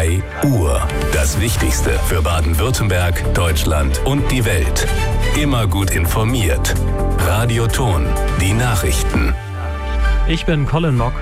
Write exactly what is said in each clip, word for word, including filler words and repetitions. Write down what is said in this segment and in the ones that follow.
drei Uhr. Das Wichtigste für Baden-Württemberg, Deutschland und die Welt. Immer gut informiert. Radio Ton, die Nachrichten. Ich bin Colin Mock.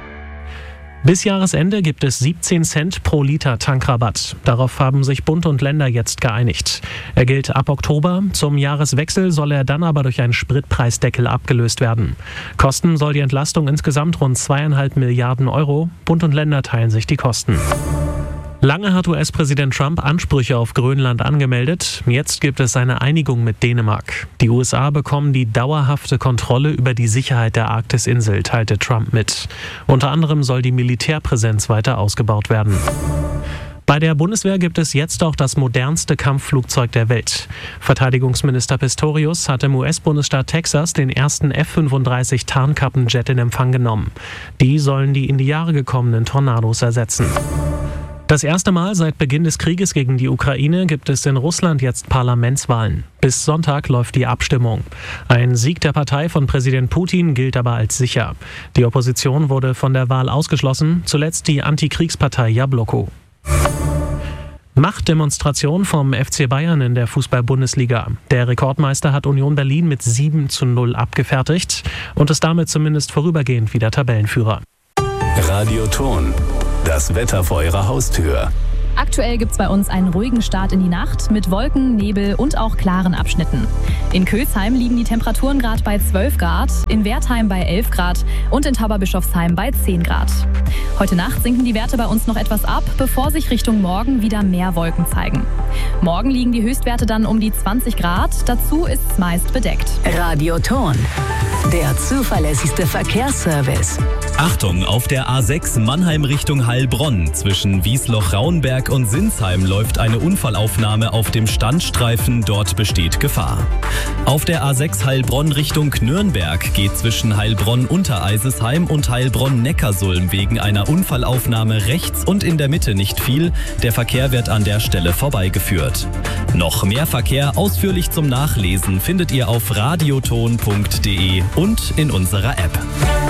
Bis Jahresende gibt es siebzehn Cent pro Liter Tankrabatt. Darauf haben sich Bund und Länder jetzt geeinigt. Er gilt ab Oktober. Zum Jahreswechsel soll er dann aber durch einen Spritpreisdeckel abgelöst werden. Kosten soll die Entlastung insgesamt rund zweieinhalb Milliarden Euro. Bund und Länder teilen sich die Kosten. Lange hat U S-Präsident Trump Ansprüche auf Grönland angemeldet. Jetzt gibt es eine Einigung mit Dänemark. Die U S A bekommen die dauerhafte Kontrolle über die Sicherheit der Arktisinsel, teilte Trump mit. Unter anderem soll die Militärpräsenz weiter ausgebaut werden. Bei der Bundeswehr gibt es jetzt auch das modernste Kampfflugzeug der Welt. Verteidigungsminister Pistorius hat im U S-Bundesstaat Texas den ersten F fünfunddreißig Tarnkappenjet in Empfang genommen. Die sollen die in die Jahre gekommenen Tornados ersetzen. Das erste Mal seit Beginn des Krieges gegen die Ukraine gibt es in Russland jetzt Parlamentswahlen. Bis Sonntag läuft die Abstimmung. Ein Sieg der Partei von Präsident Putin gilt aber als sicher. Die Opposition wurde von der Wahl ausgeschlossen, zuletzt die Antikriegspartei Jabloko. Machtdemonstration vom F C Bayern in der Fußball-Bundesliga. Der Rekordmeister hat Union Berlin mit sieben zu null abgefertigt und ist damit zumindest vorübergehend wieder Tabellenführer. Radio Ton. Das Wetter vor Ihrer Haustür. Aktuell gibt es bei uns einen ruhigen Start in die Nacht mit Wolken, Nebel und auch klaren Abschnitten. In Kölsheim liegen die Temperaturen gerade bei zwölf Grad, in Wertheim bei elf Grad und in Tauberbischofsheim bei zehn Grad. Heute Nacht sinken die Werte bei uns noch etwas ab, bevor sich Richtung Morgen wieder mehr Wolken zeigen. Morgen liegen die Höchstwerte dann um die zwanzig Grad, dazu ist es meist bedeckt. Radio Ton, der zuverlässigste Verkehrsservice. Achtung, auf der A sechs Mannheim Richtung Heilbronn zwischen Wiesloch-Rauenberg und Sinsheim läuft eine Unfallaufnahme auf dem Standstreifen, dort besteht Gefahr. Auf der A sechs Heilbronn Richtung Nürnberg geht zwischen Heilbronn-Untereisesheim und Heilbronn-Neckarsulm wegen einer Unfallaufnahme rechts und in der Mitte nicht viel. Der Verkehr wird an der Stelle vorbeigeführt. Noch mehr Verkehr ausführlich zum Nachlesen findet ihr auf radioton punkt de und in unserer App.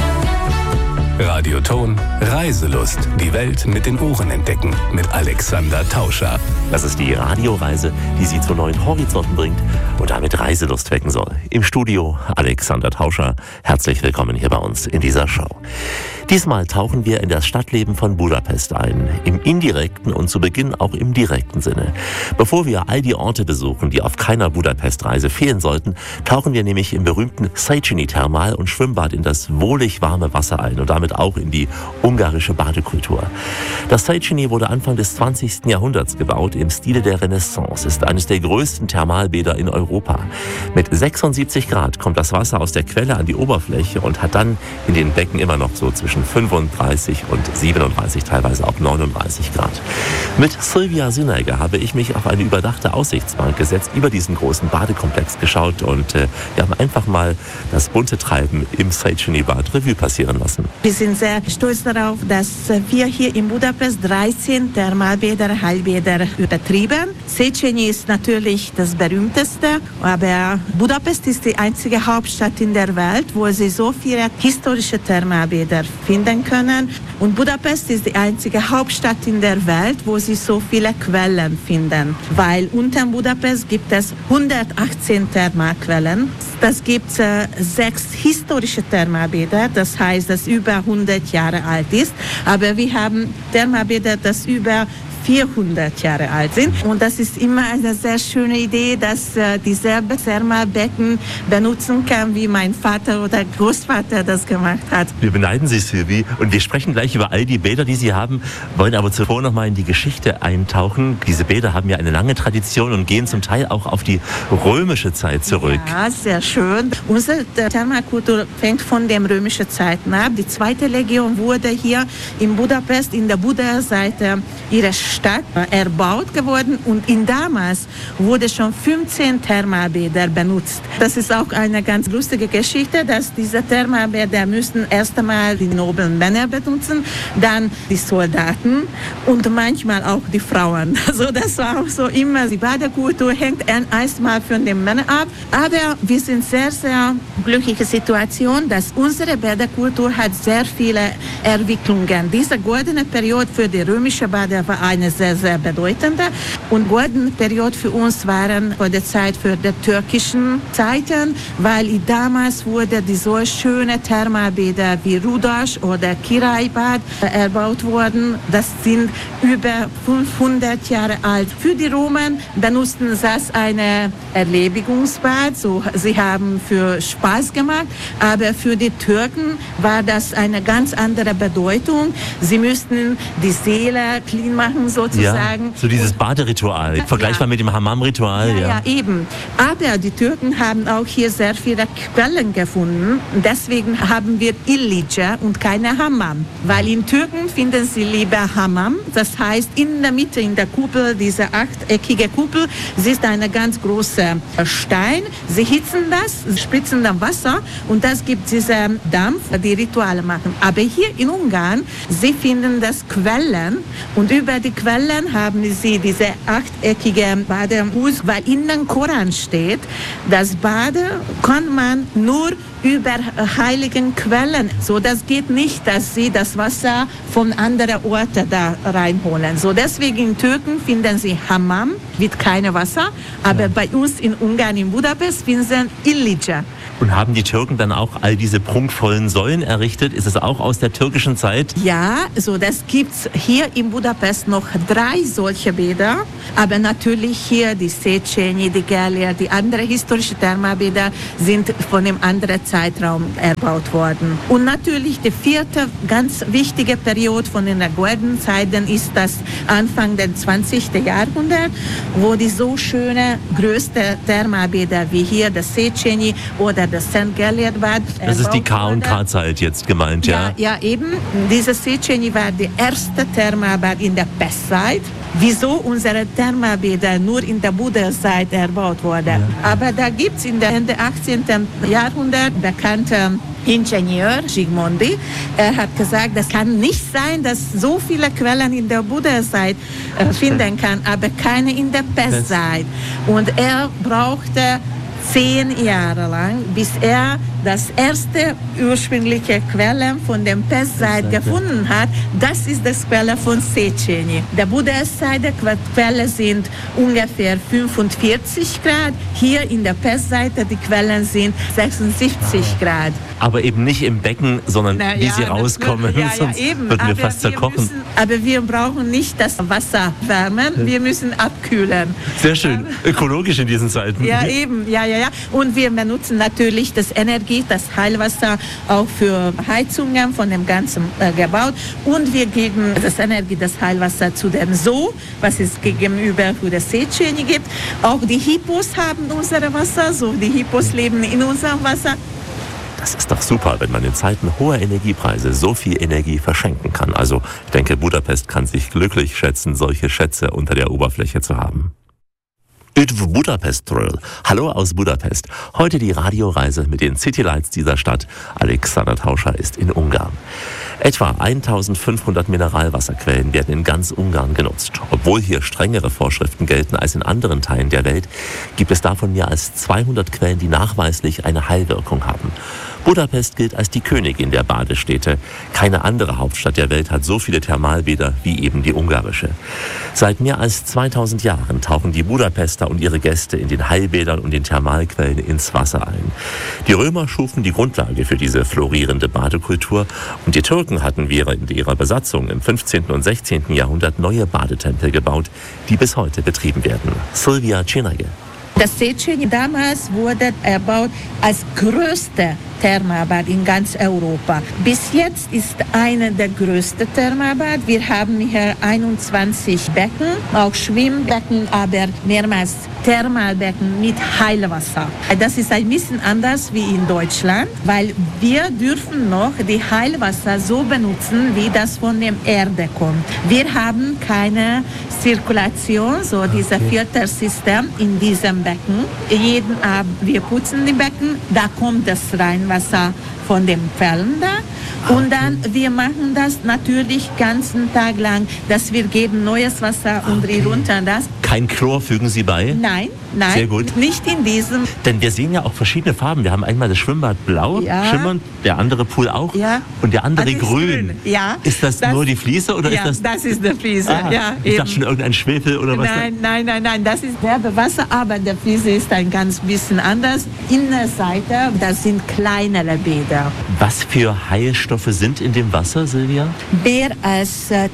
Radio Ton, Reiselust. Die Welt mit den Ohren entdecken. Mit Alexander Tauscher. Das ist die Radioreise, die Sie zu neuen Horizonten bringt und damit Reiselust wecken soll. Im Studio Alexander Tauscher. Herzlich willkommen hier bei uns in dieser Show. Diesmal tauchen wir in das Stadtleben von Budapest ein. Im indirekten und zu Beginn auch im direkten Sinne. Bevor wir all die Orte besuchen, die auf keiner Budapest-Reise fehlen sollten, tauchen wir nämlich im berühmten Széchenyi-Thermal- und Schwimmbad in das wohlig warme Wasser ein und damit auch in die ungarische Badekultur. Das Széchenyi wurde Anfang des zwanzigsten Jahrhunderts gebaut im Stile der Renaissance, ist eines der größten Thermalbäder in Europa. Mit sechsundsiebzig Grad kommt das Wasser aus der Quelle an die Oberfläche und hat dann in den Becken immer noch so zwischen fünfunddreißig und siebenunddreißig, teilweise auch neununddreißig Grad. Mit Sylvia Sinneger habe ich mich auf eine überdachte Aussichtsbank gesetzt, über diesen großen Badekomplex geschaut und äh, wir haben einfach mal das bunte Treiben im Széchenyi-Bad Revue passieren lassen. Wir sind sehr stolz darauf, dass wir hier in Budapest dreizehn Thermalbäder, Heilbäder betrieben. Széchenyi ist natürlich das berühmteste, aber Budapest ist die einzige Hauptstadt in der Welt, wo Sie so viele historische Thermalbäder finden können. Und Budapest ist die einzige Hauptstadt in der Welt, wo Sie so viele Quellen finden. Weil unter Budapest gibt es hundertachtzehn Thermalquellen. Das gibt äh, sechs historische Thermalbäder, das heißt, dass über hundert Jahre alt ist. Aber wir haben Thermalbäder, das über vierhundert Jahre alt sind. Und das ist immer eine sehr schöne Idee, dass äh, dieselbe Thermalbecken benutzen kann, wie mein Vater oder Großvater das gemacht hat. Wir beneiden Sie, Sylvie, und wir sprechen gleich über all die Bäder, die Sie haben, wollen aber zuvor noch mal in die Geschichte eintauchen. Diese Bäder haben ja eine lange Tradition und gehen zum Teil auch auf die römische Zeit zurück. Ja, sehr schön. Unsere Thermalkultur fängt von der römischen Zeit ab. Die zweite Legion wurde hier in Budapest, in der Buda-Seite, ihre Stadt erbaut geworden und in damals wurde schon fünfzehn Thermalbäder benutzt. Das ist auch eine ganz lustige Geschichte, dass diese Thermalbäder müssten erst einmal die noblen Männer benutzen, dann die Soldaten und manchmal auch die Frauen. Also das war auch so immer, die Badekultur hängt erstmal von den Männern ab, aber wir sind sehr, sehr glückliche Situation, dass unsere Badekultur hat sehr viele Entwicklungen. Diese goldene Periode für die römische Bade war eine sehr, sehr bedeutende und goldene Periode für uns waren vor der Zeit für die türkischen Zeiten, weil damals wurde die so schöne Thermalbäder wie Rudaş oder Kiraybad erbaut worden. Das sind über fünfhundert Jahre alt. Für die Römer benutzten sie das eine Erlebungsbad, so sie haben für Spaß gemacht, aber für die Türken war das eine ganz andere Bedeutung. Sie müssten die Seele clean machen sozusagen. Ja, so dieses Baderitual, vergleichbar ja. mit dem Hammam-Ritual. Ja, ja. ja, eben. Aber die Türken haben auch hier sehr viele Quellen gefunden. Deswegen haben wir Illice und keine Hammam. Weil in Türken finden sie lieber Hammam. Das heißt, in der Mitte, in der Kuppel, diese achteckige Kuppel, sie ist eine ganz große Stein. Sie hitzen das, spritzen dann Wasser und das gibt diesen Dampf, die Rituale machen. Aber hier in Ungarn, sie finden das Quellen und über die Quellen haben sie diese achteckige Badehus, weil in dem Koran steht, das Bade kann man nur über heiligen Quellen. So, das geht nicht, dass sie das Wasser von anderen Orten da reinholen. So, deswegen in Türken finden sie Hammam, wird kein Wasser, aber ja. bei uns in Ungarn, in Budapest, finden sie Illice. Und haben die Türken dann auch all diese prunkvollen Säulen errichtet? Ist es auch aus der türkischen Zeit? Ja, so das gibt's hier in Budapest noch drei solche Bäder. Aber natürlich hier die Széchenyi, die Gellér, die anderen historischen Thermalbäder sind von einem anderen Zeitraum erbaut worden. Und natürlich die vierte ganz wichtige Periode von den goldenen Zeiten ist das Anfang des zwanzigsten Jahrhunderts, wo die so schöne größte Thermalbäder wie hier das Széchenyi oder das Sankt Gellér-Bad. Das ist die K und K-Zeit jetzt gemeint, ja? Ja, ja eben. Dieses Széchenyi war die erste Thermalbad in der Pestzeit. Wieso unsere Thermalbäder nur in der Buddha-Zeit erbaut wurden. Ja. Aber da gibt es in der Ende achtzehnten Jahrhundert bekannte Ingenieur Zsigmondy. Er hat gesagt, das kann nicht sein, dass so viele Quellen in der Buddha-Zeit äh, finden kann, aber keine in der Pestzeit. Und er brauchte zehn Jahre lang, bis er das erste ursprüngliche Quelle von der Pestzeit gefunden hat. Das ist das Quelle von Széchenyi. Der Buddha-Zeit Quelle sind ungefähr fünfundvierzig Grad. Hier in der Pestzeit die Quellen sind sechsundsiebzig Grad. Aber eben nicht im Becken, sondern Na, wie ja, sie rauskommen, ja, ja, sonst eben. würden wir aber fast wir zerkochen. Müssen, aber wir brauchen nicht das Wasser wärmen, wir müssen abkühlen. Sehr schön, ökologisch in diesen Zeiten. Ja, eben, ja, ja, ja. Und wir benutzen natürlich das Energie, das Heilwasser auch für Heizungen von dem ganzen äh, gebaut. Und wir geben das Energie, das Heilwasser zu dem So, was es gegenüber für das Széchenyi gibt. Auch die Hippos haben unser Wasser, so die Hippos leben in unserem Wasser. Das ist doch super, wenn man in Zeiten hoher Energiepreise so viel Energie verschenken kann. Also ich denke, Budapest kann sich glücklich schätzen, solche Schätze unter der Oberfläche zu haben. Üdv Budapest Thrill. Hallo aus Budapest. Heute die Radioreise mit den Citylights dieser Stadt. Alexander Tauscher ist in Ungarn. Etwa eintausendfünfhundert Mineralwasserquellen werden in ganz Ungarn genutzt. Obwohl hier strengere Vorschriften gelten als in anderen Teilen der Welt, gibt es davon mehr als zweihundert Quellen, die nachweislich eine Heilwirkung haben. Budapest gilt als die Königin der Badestädte. Keine andere Hauptstadt der Welt hat so viele Thermalbäder wie eben die ungarische. Seit mehr als zweitausend Jahren tauchen die Budapester und ihre Gäste in den Heilbädern und den Thermalquellen ins Wasser ein. Die Römer schufen die Grundlage für diese florierende Badekultur und die Türken hatten während ihrer Besatzung im fünfzehnten und sechzehnten Jahrhundert neue Badetempel gebaut, die bis heute betrieben werden. Silvia Csinage. Das Széchenyi damals wurde erbaut als größte Thermalbad in ganz Europa. Bis jetzt ist eine der größten Thermalbad. Wir haben hier einundzwanzig Becken, auch Schwimmbecken, aber mehrmals Thermalbecken mit Heilwasser. Das ist ein bisschen anders wie in Deutschland, weil wir dürfen noch die Heilwasser so benutzen, wie das von der Erde kommt. Wir haben keine Zirkulation, so dieses Filtersystem in diesem Becken. Jeden Abend, wir putzen die Becken, da kommt das Reinwasser von dem Quellen da. Und dann, wir machen das natürlich den ganzen Tag lang, dass wir geben neues Wasser und okay. runter das. Kein Chlor fügen Sie bei? Nein, nein, sehr gut. Nicht in diesem. Denn wir sehen ja auch verschiedene Farben. Wir haben einmal das Schwimmbad blau, ja. schimmernd, der andere Pool auch ja. und der andere grün. grün. Ja. Ist das, das nur die Fliese oder ja, ist das? das ist die Fliese. Ah, ja, ich dachte schon irgendein Schwefel oder was? Nein, nein, nein, nein, das ist Werbewasser, aber der Fliese ist ein ganz bisschen anders. Innenseite, das sind kleinere Bäder. Was für Heilstoffe sind in dem Wasser, Silvia? Mehr als äh,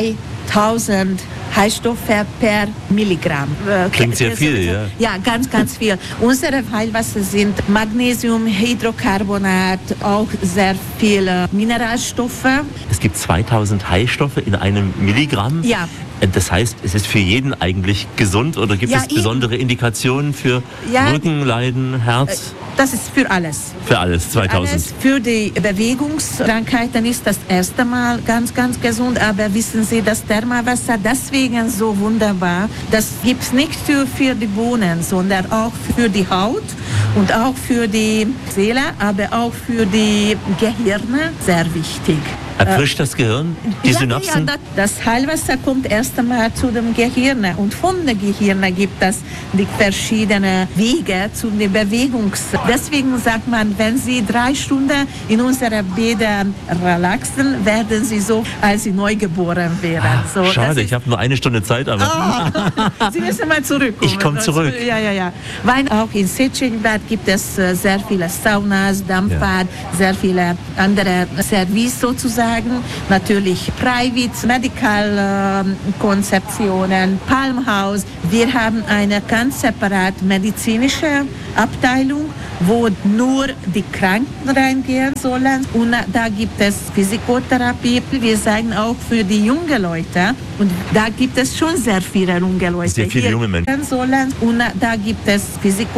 zweitausend Heilstoffe per Milligramm. Klingt sehr viel, ja. Ja, ganz, ganz viel. Unsere Heilwasser sind Magnesium, Hydrocarbonat, auch sehr viele Mineralstoffe. Es gibt zweitausend Heilstoffe in einem Milligramm? Ja. Das heißt, es ist für jeden eigentlich gesund oder gibt ja, es besondere eben. Indikationen für ja. Rückenleiden, Herz? Das ist für alles. Für alles, zweitausend. Alles. Für die Bewegungskrankheiten ist das erste Mal ganz, ganz gesund. Aber wissen Sie, das Thermalwasser deswegen so wunderbar, das gibt es nicht nur für die Bohnen, sondern auch für die Haut und auch für die Seele, aber auch für die Gehirne sehr wichtig. Erfrischt das Gehirn, die ja, Synapsen? Ja, das Heilwasser kommt erst einmal zu dem Gehirn und von dem Gehirn gibt es die verschiedenen Wege zu den Bewegungs. Deswegen sagt man, wenn Sie drei Stunden in unseren Bädern relaxen, werden Sie so, als Sie neugeboren wären. So, schade, ich habe nur eine Stunde Zeit, aber... Oh, Sie müssen mal zurückkommen. Ich komme zurück. Ja, ja, ja. Weil auch in Széchenyi-Bad gibt es sehr viele Saunas, Dampfbad, ja. sehr viele andere Services sozusagen. Natürlich Private Medical äh, Konzeptionen, Palmhaus. Wir haben eine ganz separate medizinische Abteilung, wo nur die Kranken reingehen sollen. Und da gibt es Physiotherapie. Wir sagen auch für die jungen Leute. Und da gibt es schon sehr viele junge Leute. Sehr viele junge Menschen. Sollen. Und da gibt es Physik